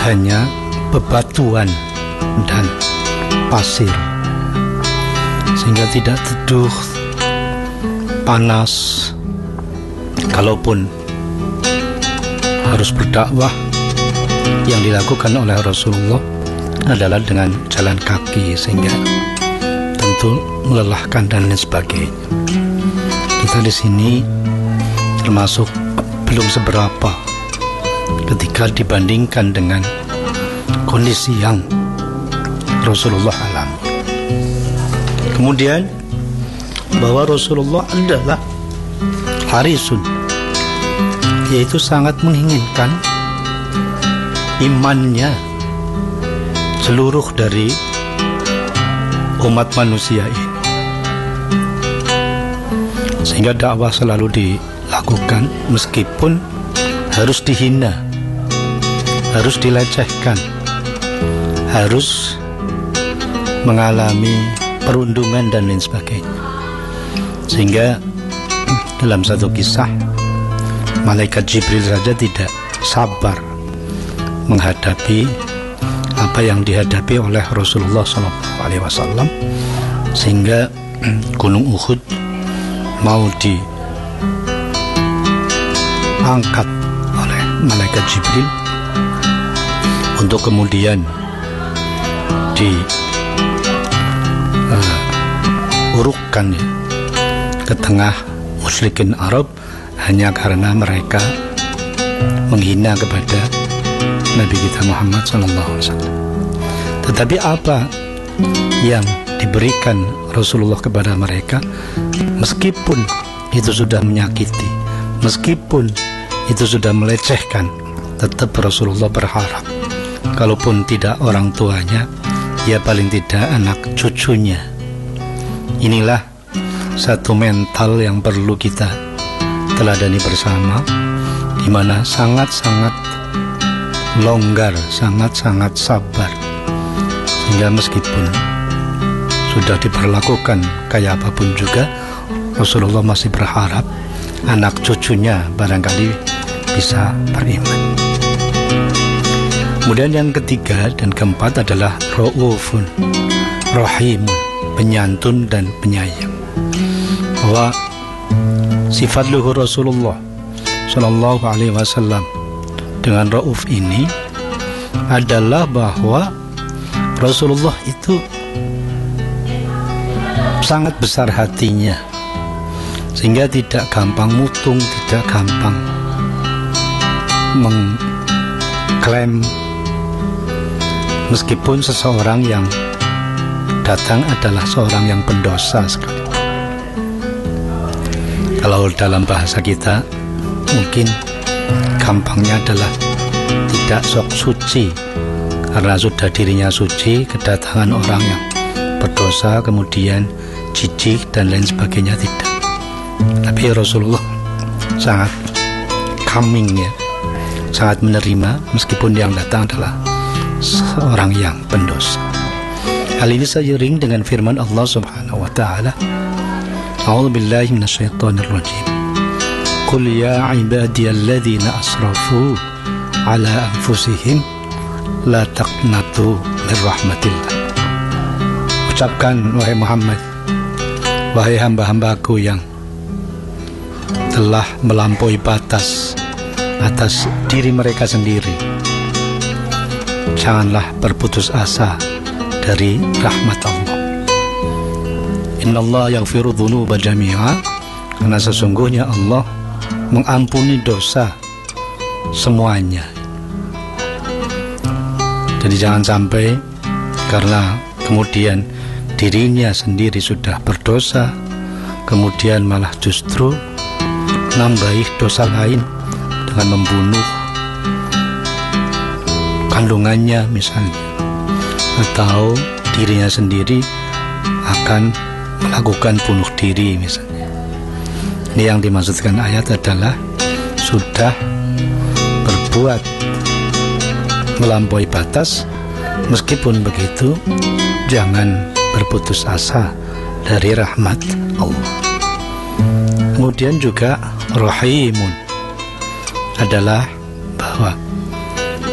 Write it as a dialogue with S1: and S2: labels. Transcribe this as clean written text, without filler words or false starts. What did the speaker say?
S1: hanya bebatuan dan pasir, sehingga tidak teduh, panas. Kalaupun harus berdakwah, yang dilakukan oleh Rasulullah adalah dengan jalan kaki, sehingga tentu melelahkan dan lain sebagainya. Kita di sini termasuk belum seberapa ketika dibandingkan dengan kondisi yang Rasulullah alami. Kemudian bahwa Rasulullah adalah harisun, yaitu sangat menginginkan imannya seluruh dari umat manusia ini, sehingga dakwah selalu dilakukan meskipun harus dihina, harus dilecehkan, harus mengalami perundungan dan lain sebagainya. Sehingga dalam satu kisah, malaikat Jibril saja tidak sabar menghadapi apa yang dihadapi oleh Rasulullah SAW, sehingga Gunung Uhud mau diangkat oleh malaikat Jibril untuk kemudian diurukkan ke tengah musyrikin Arab, hanya karena mereka menghina kepada Nabi kita Muhammad SAW. Tetapi apa yang diberikan Rasulullah kepada mereka, meskipun itu sudah menyakiti, meskipun itu sudah melecehkan, tetap Rasulullah berharap, kalaupun tidak orang tuanya, ya paling tidak anak cucunya. Inilah satu mental yang perlu kita teladani bersama, di mana sangat-sangat longgar, sangat-sangat sabar, sehingga meskipun sudah diperlakukan kayak apapun juga, Rasulullah masih berharap anak cucunya barangkali bisa beriman. Kemudian yang ketiga dan keempat adalah Ra'ufun Rahimun, penyantun dan penyayang. Bahwa sifat luhur Rasulullah Sallallahu Alaihi Wasallam dengan Ra'uf ini adalah bahwa Rasulullah itu sangat besar hatinya, sehingga tidak gampang mutung, tidak gampang mengklaim, meskipun seseorang yang datang adalah seorang yang pendosa sekali. Kalau dalam bahasa kita mungkin gampangnya adalah tidak sok suci, karena sudah dirinya suci, kedatangan orang yang berdosa kemudian jijik dan lain sebagainya, tidak. Tapi Rasulullah sangat coming, ya, sangat menerima meskipun yang datang adalah seorang yang pendosa. Hal ini seiring dengan firman Allah Subhanahu wa taala, A'udzubillahi minasyaitonirrajim. Qul ya ibadiyalladzina asrafu ala anfusihim la taqnatu min rahmatillah. Ucapkan wahai Muhammad, wahai hamba-hambaku yang telah melampaui batas atas diri mereka sendiri, janganlah berputus asa dari rahmat Allah. Innallaha yaghfiru dzunuba jami'a, karena sesungguhnya Allah mengampuni dosa semuanya. Jadi jangan sampai karena kemudian dirinya sendiri sudah berdosa, kemudian malah justru nambahi dosa lain dengan membunuh kandungannya misalnya, atau dirinya sendiri akan melakukan bunuh diri misalnya. Ini yang dimaksudkan ayat adalah sudah berbuat melampaui batas. Meskipun begitu, jangan berputus asa dari rahmat Allah. Kemudian juga Rahimun adalah